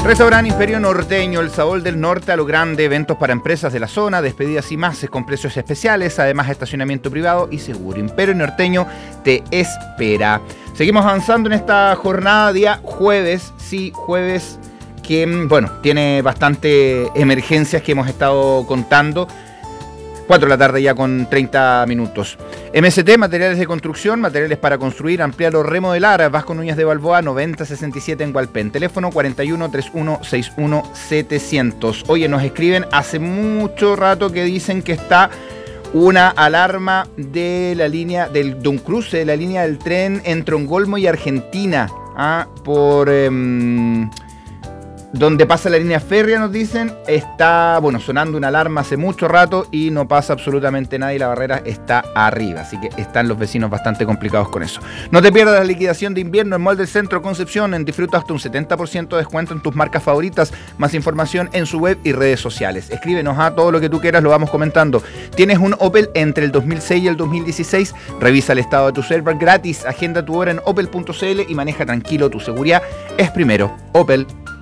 Restaurante Imperio Norteño, el sabor del norte a lo grande, eventos para empresas de la zona, despedidas y más con precios especiales, además estacionamiento privado y seguro. Imperio Norteño te espera. Seguimos avanzando en esta jornada día jueves, sí, jueves que, bueno, tiene bastante emergencias que hemos estado contando. 4 de la tarde ya con 30 minutos. MST, materiales de construcción, materiales para construir, ampliar o remodelar. Vasco Núñez de Balboa, 9067 en Hualpén. Teléfono 41 31 61 700. Oye, nos escriben hace mucho rato que dicen que está una alarma de la línea de un cruce de la línea del tren entre Ongolmo y Argentina. Por donde pasa la línea férrea, nos dicen, está, bueno, sonando una alarma hace mucho rato y no pasa absolutamente nada y la barrera está arriba, así que están los vecinos bastante complicados con eso. No te pierdas la liquidación de invierno en Mall del Centro Concepción, disfruta hasta un 70% de descuento en tus marcas favoritas, más información en su web y redes sociales. Escríbenos a todo lo que tú quieras, lo vamos comentando. ¿Tienes un Opel entre el 2006 y el 2016? Revisa el estado de tu server gratis, agenda tu hora en opel.cl y maneja tranquilo, tu seguridad es primero. Opel.